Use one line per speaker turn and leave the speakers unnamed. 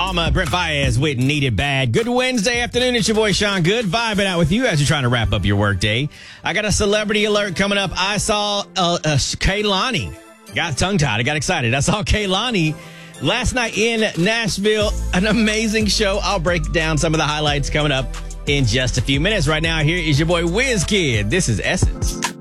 Alma, Brent Baez with Needed Bad. Good Wednesday afternoon. It's your boy Sean Good, vibing out with you as you're trying to wrap up your workday. I got a celebrity alert coming up. I saw Kehlani. Got tongue-tied. I got excited. I saw Kehlani last night in Nashville. An amazing show. I'll break down some of the highlights coming up in just a few minutes. Right now, here is your boy WizKid. This is Essence.